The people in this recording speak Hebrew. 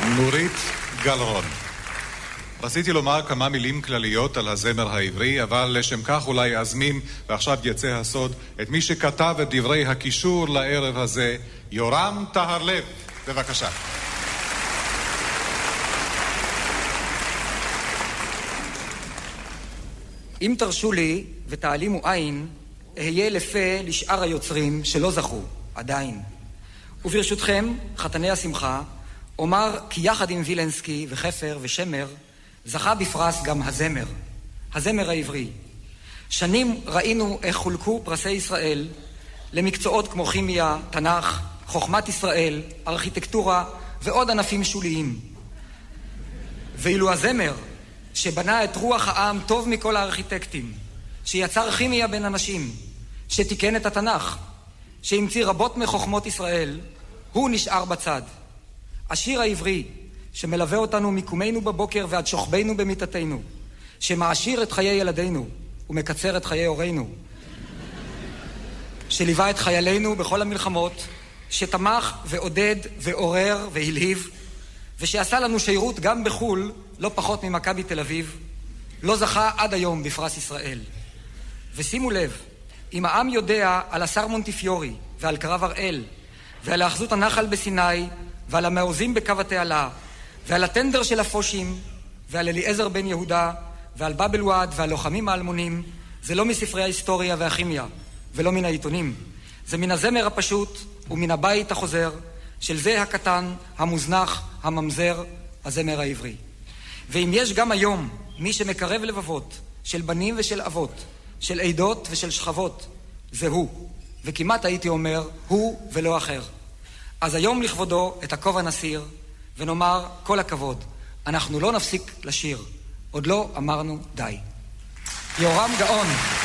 נורית גלרון. רציתי לומר כמה מילים כלליות על הזמר העברי, אבל לשם כך אולי אזמין, ועכשיו יצא הסוד, את מי שכתב את דברי הקישור לערב הזה, יורם טהרלב. בבקשה. אם תרשו לי ותעלימו עין, אהיה לפה לשאר היוצרים שלא זכו, עדיין. וברשותכם, חתני השמחה, אומר כי יחד עם וילנסקי וחפר ושמר, זכה בפרס גם הזמר, הזמר העברי. שנים ראינו איך חולקו פרסי ישראל למקצועות כמו כימיה, תנ"ך, חוכמת ישראל, ארכיטקטורה ועוד ענפים שוליים. ואילו הזמר, שבנה את רוח העם טוב מכל הארכיטקטים, שיצר כימיה בין אנשים, שתיקן את התנ"ך, שהמציא רבות מחוכמות ישראל, הוא נשאר בצד. השיר העברי, שמלווה אותנו מקומנו בבוקר ועד שוכבנו במיטתנו, שמעשיר את חיי ילדינו ומקצר את חיי הורינו, שליווה את חיילינו בכל המלחמות, שתמך ועודד ועורר והלהיב, ושעשה לנו שירות גם בחול, לא פחות ממכבי תל אביב, לא זכה עד היום בפרס ישראל. ושימו לב, אם העם יודע על השר מונטיפיורי ועל קרב הראל, ועל האחזות הנחל בסיני, ועל המעוזים בקו התעלה, ועל הטנדר של הפושים, ועל אליעזר בן יהודה, ועל באבל וואד והלוחמים האלמונים, זה לא מספרי ההיסטוריה והכימיה, ולא מן העיתונים. זה מן הזמר הפשוט ומן הבית החוזר, של זה הקטן, המוזנח, הממזר, הזמר העברי. ואם יש גם היום מי שמקרב לבבות, של בנים ושל אבות, של עדות ושל שכבות, זה הוא. וכמעט הייתי אומר, הוא ולא אחר. אז היום לכבודו את הכובע נסיר, ונאמר כל הכבוד, אנחנו לא נפסיק לשיר, עוד לא אמרנו די. יורם גאון.